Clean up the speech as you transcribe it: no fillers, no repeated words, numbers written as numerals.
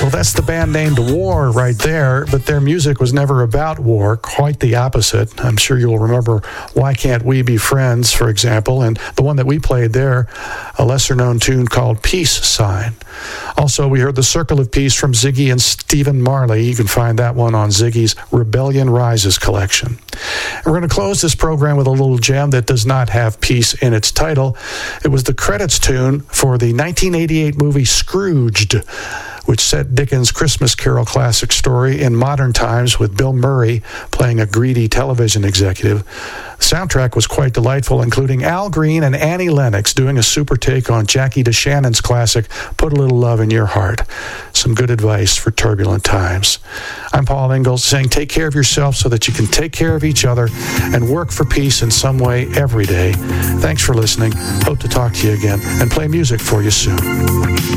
Well, that's the band named War right there, but their music was never about war, quite the opposite. I'm sure you'll remember Why Can't We Be Friends, for example, and the one that we played there, a lesser-known tune called Peace Sign. Also, we heard The Circle of Peace from Ziggy and Stephen Marley. You can find that one on Ziggy's Rebellion Rises collection. And we're going to close this program with a little gem that does not have peace in its title. It was the credits tune for the 1988 movie Scrooged, which set Dickens' Christmas Carol classic story in modern times with Bill Murray playing a greedy television executive. The soundtrack was quite delightful, including Al Green and Annie Lennox doing a super take on Jackie DeShannon's classic, Put a Little Love in Your Heart. Some good advice for turbulent times. I'm Paul Ingalls saying take care of yourself so that you can take care of each other and work for peace in some way every day. Thanks for listening. Hope to talk to you again and play music for you soon.